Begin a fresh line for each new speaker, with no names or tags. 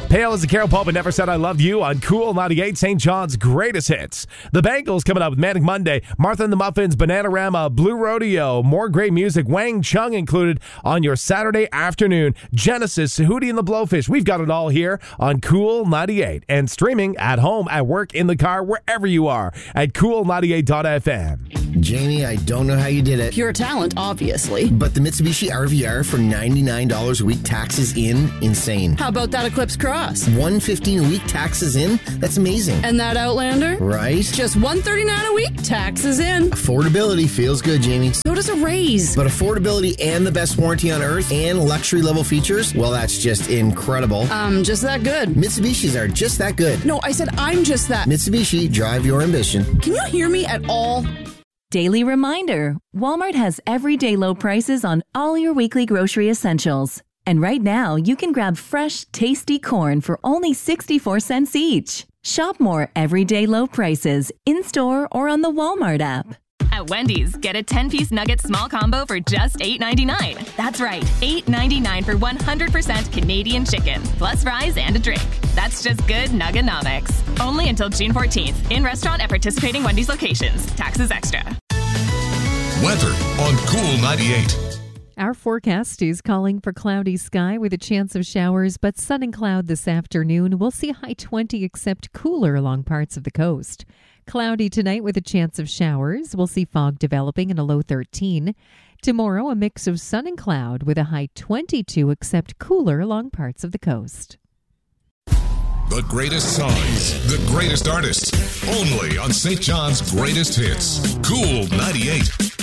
Pale as a Carol Pope and Never Said I Loved You on Cool 98, St. John's greatest hits. The Bangles coming up with Manic Monday, Martha and the Muffins, Bananarama, Blue Rodeo, more great music, Wang Chung included on your Saturday afternoon. Genesis, Hootie and the Blowfish. We've got it all here on Cool 98 and streaming at home, at work, in the car, wherever you are at cool98.fm.
Jamie, I don't know how you did it.
Pure talent, obviously.
But the Mitsubishi RVR for $99 a week, taxes in, insane.
How about that Eclipse Cross?
$115 a week, taxes in? That's amazing.
And that Outlander?
Right?
Just $139 a week, taxes in.
Affordability feels good, Jamie.
So does a raise.
But affordability and the best warranty on earth and luxury level features, well, that's just incredible.
Just that good.
Mitsubishis are just that good.
No, I said I'm just that.
Mitsubishi, drive your ambition.
Can you hear me at all?
Daily reminder, Walmart has everyday low prices on all your weekly grocery essentials. And right now, you can grab fresh, tasty corn for only 64 cents each. Shop more everyday low prices in-store or on the Walmart app.
At Wendy's, get a 10-piece nugget small combo for just $8.99. That's right, $8.99 for 100% Canadian chicken, plus fries and a drink. That's just good Nuggenomics. Only until June 14th. In restaurant at participating Wendy's locations. Taxes extra.
Weather on Cool 98.
Our forecast is calling for cloudy sky with a chance of showers, but sun and cloud this afternoon. We'll see a high 20 except cooler along parts of the coast. Cloudy tonight with a chance of showers. We'll see fog developing and a low 13. Tomorrow, a mix of sun and cloud with a high 22 except cooler along parts of the coast.
The greatest songs, the greatest artists, only on St. John's greatest hits. Cool 98.